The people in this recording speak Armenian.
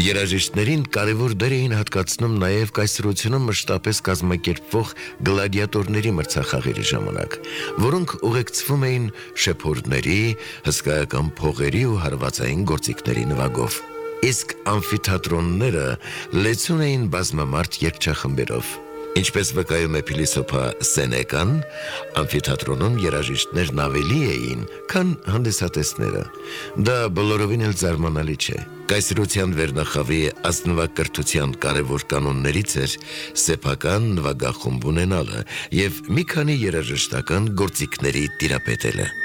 Երաժիշտներին կարևոր դեր էին հատկացնում նաև կայսրությունում մշտապես կազմակերպվող գլադիատորների մրցախաղերի ժամանակ, որոնք ուղեկցվում էին շեփորների, հսկայական փողերի ու հարվածային գործիքների նվագով։ Իսկ ամֆիթատրոնները լեցուն էին բազմամարդ երգչախմբերով։ Ինչպես վկայում է փիլիսոփա Սենեկան, ամֆիթատրոնում երաժիշտներն ավելի էին, քան հանդիսատեսները։ Դա բոլորովին էլ զարմանալի չէ։ Կայսրության վերնախավի ազնվակրթության կարևոր կանոններից էր սեփական նվագախումբ ունենալը և մի քանի երաժշտական գործիքների տիրապետելը։